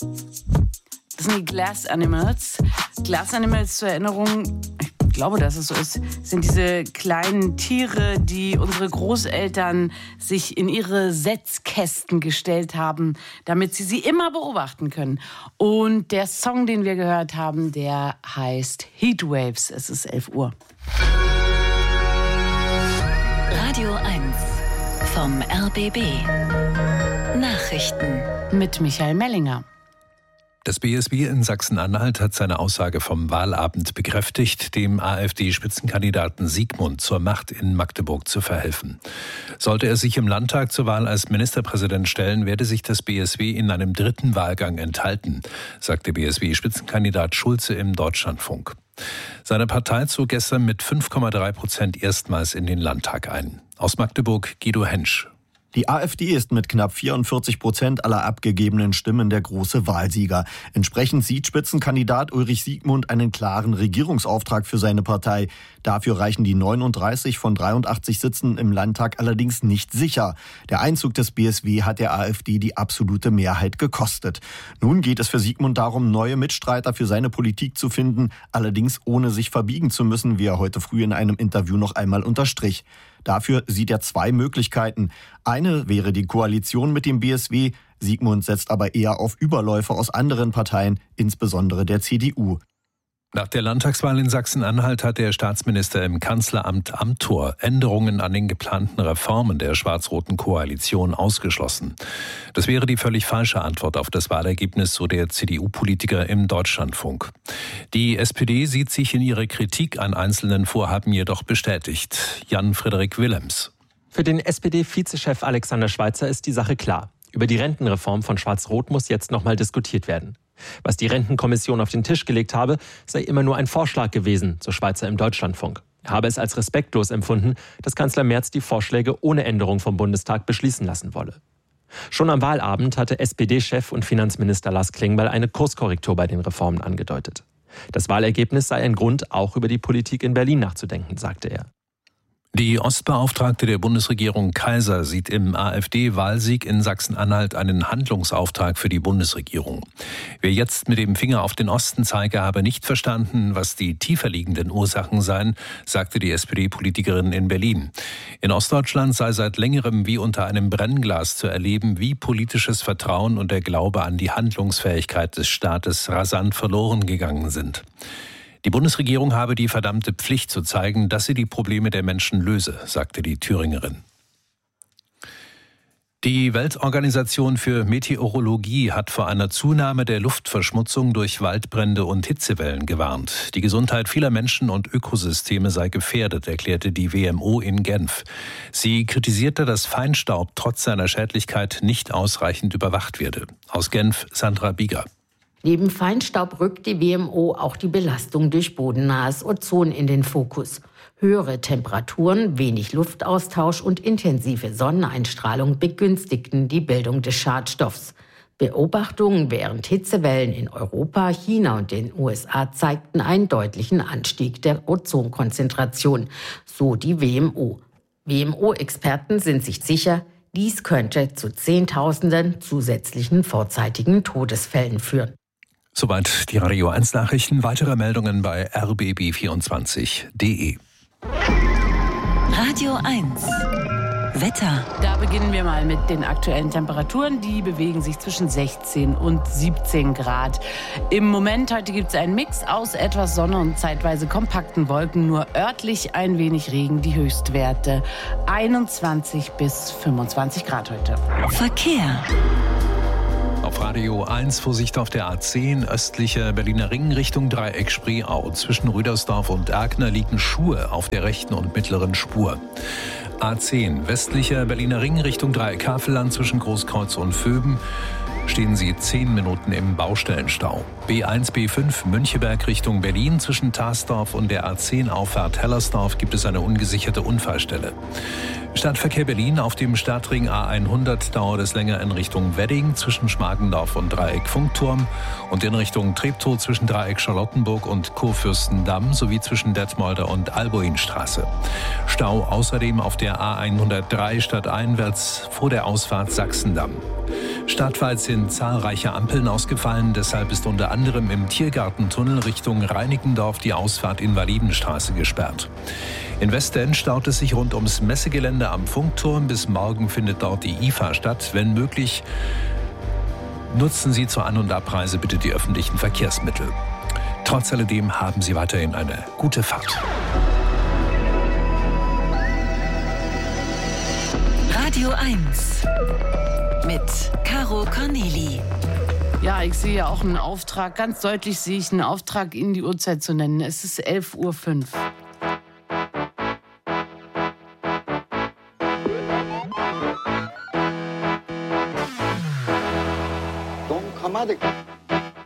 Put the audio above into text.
Das sind die Glass Animals. Glass Animals, zur Erinnerung, ich glaube, dass es so ist, sind diese kleinen Tiere, die unsere Großeltern sich in ihre Setzkästen gestellt haben, damit sie immer beobachten können. Und der Song, den wir gehört haben, der heißt Heatwaves. Es ist 11 Uhr. Radio 1 vom RBB. Nachrichten mit Michael Mellinger. Das BSW in Sachsen-Anhalt hat seine Aussage vom Wahlabend bekräftigt, dem AfD-Spitzenkandidaten Siegmund zur Macht in Magdeburg zu verhelfen. Sollte er sich im Landtag zur Wahl als Ministerpräsident stellen, werde sich das BSW in einem dritten Wahlgang enthalten, sagte BSW-Spitzenkandidat Schulze im Deutschlandfunk. Seine Partei zog gestern mit 5,3% erstmals in den Landtag ein. Aus Magdeburg Guido Hensch. Die AfD ist mit knapp 44% aller abgegebenen Stimmen der große Wahlsieger. Entsprechend sieht Spitzenkandidat Ulrich Siegmund einen klaren Regierungsauftrag für seine Partei. Dafür reichen die 39 von 83 Sitzen im Landtag allerdings nicht sicher. Der Einzug des BSW hat der AfD die absolute Mehrheit gekostet. Nun geht es für Siegmund darum, neue Mitstreiter für seine Politik zu finden, allerdings ohne sich verbiegen zu müssen, wie er heute früh in einem Interview noch einmal unterstrich. Dafür sieht er zwei Möglichkeiten. Eine wäre die Koalition mit dem BSW. Siegmund setzt aber eher auf Überläufe aus anderen Parteien, insbesondere der CDU. Nach der Landtagswahl in Sachsen-Anhalt hat der Staatsminister im Kanzleramt Amthor Änderungen an den geplanten Reformen der schwarz-roten Koalition ausgeschlossen. Das wäre die völlig falsche Antwort auf das Wahlergebnis, so der CDU-Politiker im Deutschlandfunk. Die SPD sieht sich in ihrer Kritik an einzelnen Vorhaben jedoch bestätigt. Jan-Frederik Willems. Für den SPD-Vizechef Alexander Schweitzer ist die Sache klar. Über die Rentenreform von Schwarz-Rot muss jetzt nochmal diskutiert werden. Was die Rentenkommission auf den Tisch gelegt habe, sei immer nur ein Vorschlag gewesen, so Schweitzer im Deutschlandfunk. Er habe es als respektlos empfunden, dass Kanzler Merz die Vorschläge ohne Änderung vom Bundestag beschließen lassen wolle. Schon am Wahlabend hatte SPD-Chef und Finanzminister Lars Klingbeil eine Kurskorrektur bei den Reformen angedeutet. Das Wahlergebnis sei ein Grund, auch über die Politik in Berlin nachzudenken, sagte er. Die Ostbeauftragte der Bundesregierung Kaiser sieht im AfD-Wahlsieg in Sachsen-Anhalt einen Handlungsauftrag für die Bundesregierung. Wer jetzt mit dem Finger auf den Osten zeige, habe nicht verstanden, was die tiefer liegenden Ursachen seien, sagte die SPD-Politikerin in Berlin. In Ostdeutschland sei seit längerem wie unter einem Brennglas zu erleben, wie politisches Vertrauen und der Glaube an die Handlungsfähigkeit des Staates rasant verloren gegangen sind. Die Bundesregierung habe die verdammte Pflicht zu zeigen, dass sie die Probleme der Menschen löse, sagte die Thüringerin. Die Weltorganisation für Meteorologie hat vor einer Zunahme der Luftverschmutzung durch Waldbrände und Hitzewellen gewarnt. Die Gesundheit vieler Menschen und Ökosysteme sei gefährdet, erklärte die WMO in Genf. Sie kritisierte, dass Feinstaub trotz seiner Schädlichkeit nicht ausreichend überwacht werde. Aus Genf Sandra Bieger. Neben Feinstaub rückt die WMO auch die Belastung durch bodennahes Ozon in den Fokus. Höhere Temperaturen, wenig Luftaustausch und intensive Sonneneinstrahlung begünstigten die Bildung des Schadstoffs. Beobachtungen während Hitzewellen in Europa, China und den USA zeigten einen deutlichen Anstieg der Ozonkonzentration, so die WMO. WMO-Experten sind sich sicher, dies könnte zu Zehntausenden zusätzlichen vorzeitigen Todesfällen führen. Soweit die Radio 1 Nachrichten. Weitere Meldungen bei rbb24.de. Radio 1 Wetter. Da beginnen wir mal mit den aktuellen Temperaturen. Die bewegen sich zwischen 16 und 17 Grad. Im Moment heute gibt es einen Mix aus etwas Sonne und zeitweise kompakten Wolken. Nur örtlich ein wenig Regen. Die Höchstwerte 21 bis 25 Grad heute. Verkehr. Auf Radio 1 Vorsicht auf der A10 östlicher Berliner Ring Richtung Dreieck Spreeau. Zwischen Rüdersdorf und Erkner liegen Schuhe auf der rechten und mittleren Spur. A10 westlicher Berliner Ring Richtung Dreieck Havelland zwischen Großkreuz und Vöben. Stehen Sie 10 Minuten im Baustellenstau. B1, B5 Müncheberg Richtung Berlin zwischen Tarsdorf und der A10-Auffahrt Hellersdorf gibt es eine ungesicherte Unfallstelle. Stadtverkehr Berlin auf dem Stadtring A100 dauert es länger in Richtung Wedding zwischen Schmargendorf und Dreieck Funkturm und in Richtung Treptow zwischen Dreieck Charlottenburg und Kurfürstendamm sowie zwischen Detmolder und Albuinstraße. Stau außerdem auf der A103 stadteinwärts vor der Ausfahrt Sachsendamm. Stadtweit sind sind zahlreiche Ampeln ausgefallen. Deshalb ist unter anderem im Tiergartentunnel Richtung Reinickendorf die Ausfahrt Invalidenstraße gesperrt. In Westend staut es sich rund ums Messegelände am Funkturm. Bis morgen findet dort die IFA statt. Wenn möglich, nutzen Sie zur An- und Abreise bitte die öffentlichen Verkehrsmittel. Trotz alledem haben Sie weiterhin eine gute Fahrt. Radio 1 mit Caro Corneli. Ja, ich sehe ja auch einen Auftrag. Ganz deutlich sehe ich einen Auftrag, Ihnen die Uhrzeit zu nennen. Es ist 11:05 Uhr. Donc,